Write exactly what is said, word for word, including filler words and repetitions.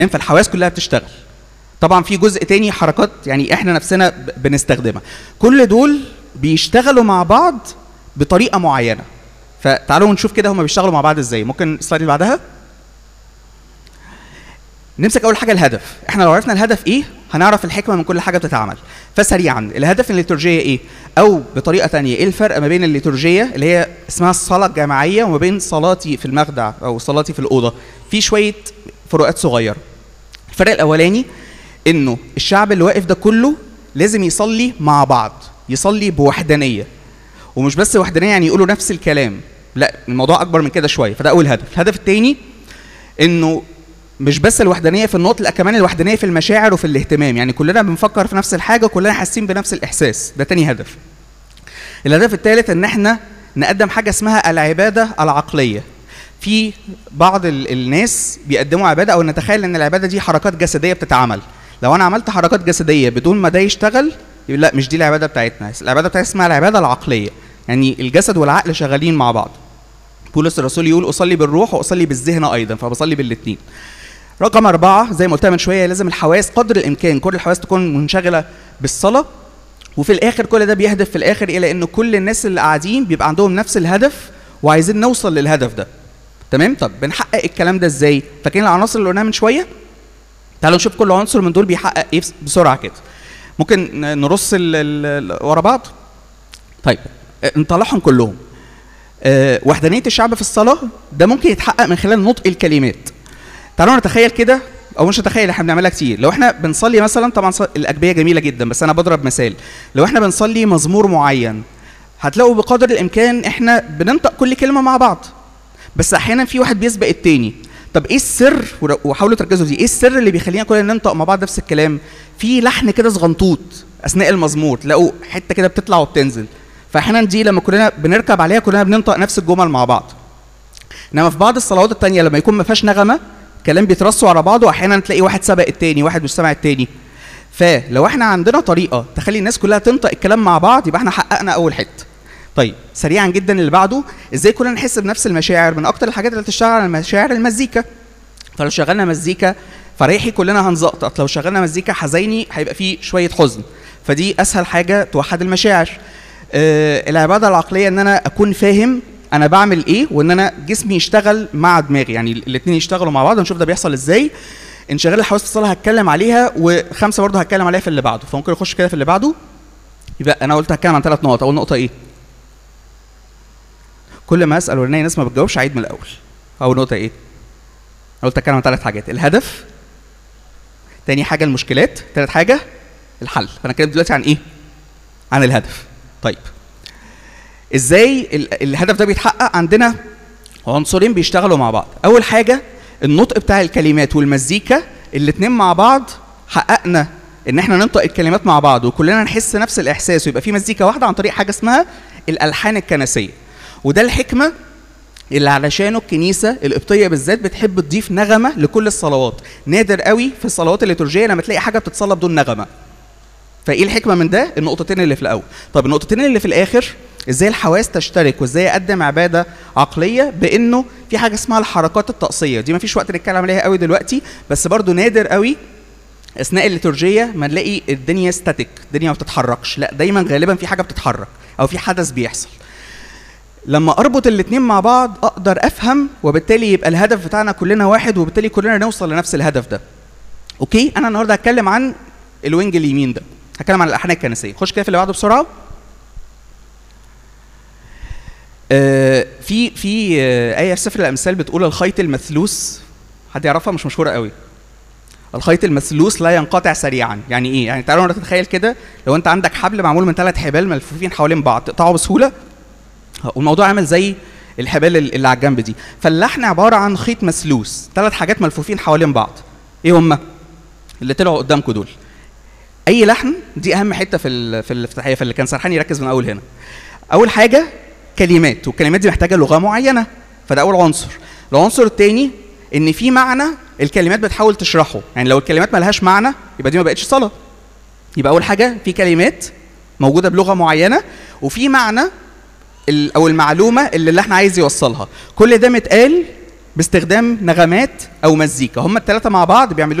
فالحواس كلها بتشتغل. طبعا في جزء تاني حركات يعني احنا نفسنا بنستخدمها، كل دول بيشتغلوا مع بعض بطريقه معينه. فتعالوا نشوف كده هم بيشتغلوا مع بعض ازاي. ممكن السلايد اللي بعدها. نمسك اول حاجه الهدف. احنا لو عرفنا الهدف ايه هنعرف الحكمه من كل حاجه بتتعمل. فسريعا الهدف الليتورجيه ايه؟ او بطريقه ثانيه ايه الفرق ما بين الليتورجيه اللي هي اسمها الصلاه الجماعيه وما بين صلاتي في المخدع او صلاتي في الاوضه؟ في شويه فروقات صغيره. الفرق الاولاني انه الشعب اللي واقف ده كله لازم يصلي مع بعض، يصلي بوحدانيه. ومش بس وحدانيه يعني يقولوا نفس الكلام، لا الموضوع اكبر من كده شويه. فده اول هدف. الهدف الثاني انه مش بس الوحدانيه في النطق، لا كمان الوحدانيه في المشاعر وفي الاهتمام، يعني كلنا بنفكر في نفس الحاجه وكلنا حاسين بنفس الاحساس. ده تاني هدف. الهدف الثالث ان احنا نقدم حاجه اسمها العباده العقليه. في بعض الناس بيقدموا عباده او نتخيل ان العباده دي حركات جسديه بتتعمل. لو انا عملت حركات جسديه بدون ما ده يشتغل يقول لا مش دي العباده بتاعتنا. العباده بتاعتنا اسمها العباده العقليه، يعني الجسد والعقل شغالين مع بعض. بولس الرسول يقول اصلي بالروح واصلي بالذهن ايضا، فبصلي بالاثنين. رقم أربعة زي ما قلتها من شوية، لازم الحواس قدر الإمكان كل الحواس تكون منشغلة بالصلاة. وفي الآخر كل ده بيهدف في الآخر إلى إن كل الناس اللي قاعدين بيبقى عندهم نفس الهدف وعايزين نوصل للهدف ده. تمام؟ طب بنحقق الكلام ده إزاي؟ فاكرين العناصر اللي قلناها من شوية؟ تعالوا نشوف كل عنصر من دول بيحقق إيه بسرعة كده. ممكن نرص ورا بعض؟ طيب نطلعهم كلهم. أه وحدانية الشعب في الصلاة ده ممكن يتحقق من خلال نطق الكلمات. تعالوا نتخيل كده، او مش نتخيل، احنا بنعملها كتير. لو احنا بنصلي مثلا، طبعا الاجبيه جميله جدا بس انا بضرب مثال، لو احنا بنصلي مزمور معين هتلاقوا بقدر الامكان احنا بننطق كل كلمه مع بعض، بس احيانا في واحد بيسبق التاني. طب ايه السر؟ وحاولوا تركزوا دي، ايه السر اللي بيخلينا كلنا ننطق مع بعض نفس الكلام؟ في لحن كده صغنطوط اثناء المزمور، تلاقوا حته كده بتطلع وبتنزل، فاحيانا دي لما كلنا بنركب عليها كلنا بننطق نفس الجمل مع بعض. انما في بعض الصلوات الثانيه لما يكون ما فيهاش نغمه كلام بيترصوا على بعض، واحيانا تلاقي واحد سبق التاني، واحد مش سامع التاني. فلو احنا عندنا طريقه تخلي الناس كلها تنطق الكلام مع بعض يبقى احنا حققنا اول حته. طيب سريعا جدا اللي بعده، ازاي كلنا نحس بنفس المشاعر؟ من اكتر الحاجات اللي بتشتغل على المشاعر المزيكا. فلو شغلنا مزيكا فريحي كلنا هنزقطط، لو شغلنا مزيكا حزيني هيبقى فيه شويه حزن، فدي اسهل حاجه توحد المشاعر. آه العباده العقليه ان انا اكون فاهم انا بعمل ايه، وان انا جسمي يشتغل مع دماغي، يعني الاثنين يشتغلوا مع بعض. نشوف ده بيحصل ازاي. انشغال الحواس في الصلاه هتكلم عليها، وخمسه برضه هتكلم عليها في اللي بعده، فممكن نخش كده في اللي بعده. يبقى انا قلت هتكلم عن ثلاث نقط. اول نقطه ايه؟ كل ما اسال والاقي ناس ما بتجاوبش عيد من الاول. اول نقطه ايه؟ قلت اتكلم عن ثلاث حاجات: الهدف، تاني حاجه المشكلات، ثالث حاجه الحل. فانا اتكلم دلوقتي عن ايه؟ عن الهدف. طيب ازاي الهدف ده بيتحقق؟ عندنا عنصرين بيشتغلوا مع بعض. اول حاجه النطق بتاع الكلمات والمزيكا، الاثنين مع بعض حققنا ان احنا ننطق الكلمات مع بعض وكلنا نحس نفس الاحساس ويبقى في مزيكا واحده عن طريق حاجه اسمها الالحان الكنسيه. وده الحكمه اللي علشانه الكنيسه القبطيه بالذات بتحب تضيف نغمه لكل الصلوات. نادر قوي في الصلوات الليتورجيه لما تلاقي حاجه بتتصلى بدون نغمه. فايه الحكمه من ده؟ النقطتين اللي في الاول. طب النقطتين اللي في الاخر ازاي الحواس تشترك وازاي اقدم عباده عقليه؟ بانه في حاجه اسمها الحركات الطقسيه، دي ما فيش وقت نتكلم عليها قوي دلوقتي، بس برضو نادر قوي اثناء الليتورجيه ما نلاقي الدنيا ستاتيك، الدنيا ما بتتحركش، لا دايما غالبا في حاجه بتتحرك او في حدث بيحصل. لما اربط الاثنين مع بعض اقدر افهم، وبالتالي يبقى الهدف بتاعنا كلنا واحد، وبالتالي كلنا نوصل لنفس الهدف ده. اوكي، انا النهارده هتكلم عن الوينج اليمين ده، هتكلم عن الالحان الكنسيه. خش كده في اللي بعده بسرعه. آه في في آه ايه في سفر الامثال بتقول الخيط المثلوث، حد يعرفها؟ مش مشهوره قوي. الخيط المثلوث لا ينقطع سريعا. يعني ايه؟ يعني تعالوا نتخيل كده لو انت عندك حبل معمول من ثلاث حبال ملفوفين حوالين بعض، تقطعه بسهوله، والموضوع عامل زي الحبال اللي على الجنب دي. فاللحن عباره عن خيط مثلوث، ثلاث حاجات ملفوفين حوالين بعض. ايه هم اللي طلعوا قدامكم دول؟ اي لحن، دي اهم حته في في الافتتاحيه، فاللي كان سرحان يركز من اول هنا. اول حاجه كلمات، والكلمات دي محتاجه لغه معينه، فده اول عنصر. العنصر الثاني ان في معنى الكلمات بتحاول تشرحه، يعني لو الكلمات ما لهاش معنى يبقى دي ما بقتش صلاه. يبقى اول حاجه في كلمات موجوده بلغه معينه، وفي معنى او المعلومه اللي اللحن عايز يوصلها. كل ده متقال باستخدام نغمات او مزيكا، هم الثلاثه مع بعض بيعملوا